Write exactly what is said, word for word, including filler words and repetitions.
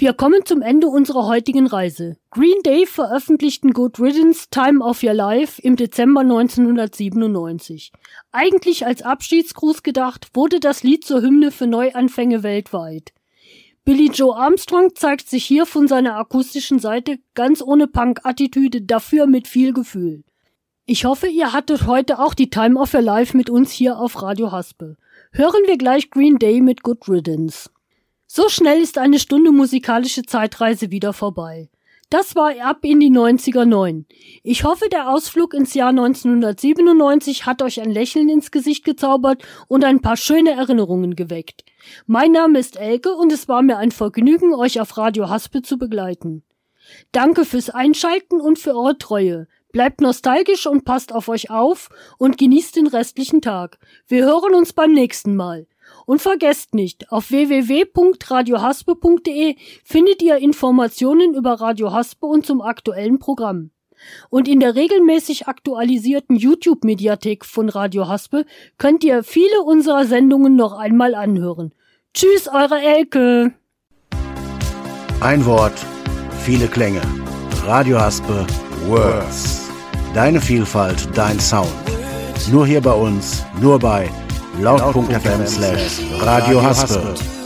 Wir kommen zum Ende unserer heutigen Reise. Green Day veröffentlichten Good Riddance, Time of Your Life im Dezember neunzehnhundertsiebenundneunzig. Eigentlich als Abschiedsgruß gedacht, wurde das Lied zur Hymne für Neuanfänge weltweit. Billie Joe Armstrong zeigt sich hier von seiner akustischen Seite ganz ohne Punk-Attitüde, dafür mit viel Gefühl. Ich hoffe, ihr hattet heute auch die Time of Your Life mit uns hier auf Radio Haspe. Hören wir gleich Green Day mit Good Riddance. So schnell ist eine Stunde musikalische Zeitreise wieder vorbei. Das war Ab in die neunziger neun. Ich hoffe, der Ausflug ins Jahr neunzehnhundertsiebenundneunzig hat euch ein Lächeln ins Gesicht gezaubert und ein paar schöne Erinnerungen geweckt. Mein Name ist Elke und es war mir ein Vergnügen, euch auf Radio Haspe zu begleiten. Danke fürs Einschalten und für eure Treue. Bleibt nostalgisch und passt auf euch auf und genießt den restlichen Tag. Wir hören uns beim nächsten Mal. Und vergesst nicht, auf w w w punkt radio haspe punkt d e findet ihr Informationen über Radio Haspe und zum aktuellen Programm. Und in der regelmäßig aktualisierten YouTube-Mediathek von Radio Haspe könnt ihr viele unserer Sendungen noch einmal anhören. Tschüss, eure Elke! Ein Wort, viele Klänge. Radio Haspe Words. Deine Vielfalt, dein Sound. Nur hier bei uns, nur bei laut punkt f m slash Radio Haspe.